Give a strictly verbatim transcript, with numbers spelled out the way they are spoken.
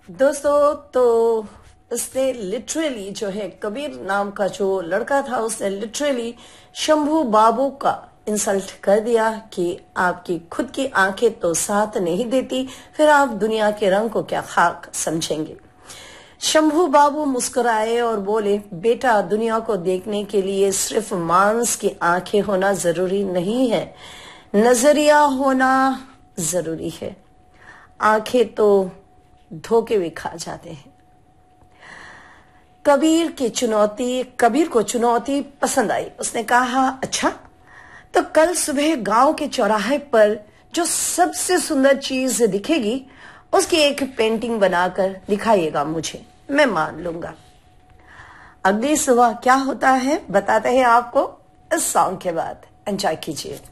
दोस्तों, तो उसने लिटरली जो है कबीर नाम का जो लड़का था, उसने लिटरली शंभू बाबू का इंसल्ट कर दिया कि आपकी खुद की आंखें तो साथ नहीं देती, फिर आप दुनिया के रंग को क्या खाक समझेंगे। शंभू बाबू मुस्कुराए और बोले, बेटा, दुनिया को देखने के लिए सिर्फ मांस की आंखें होना जरूरी नहीं है, नजरिया होना जरूरी है। आंखें तो धोखे भी खा जाते हैं। कबीर की चुनौती कबीर को चुनौती पसंद आई। उसने कहा, अच्छा तो कल सुबह गांव के चौराहे पर जो सबसे सुंदर चीज दिखेगी उसकी एक पेंटिंग बनाकर दिखाइएगा मुझे, मैं मान लूंगा। अगली सुबह क्या होता है बताते हैं आपको इस सॉन्ग के बाद। एंजॉय कीजिए।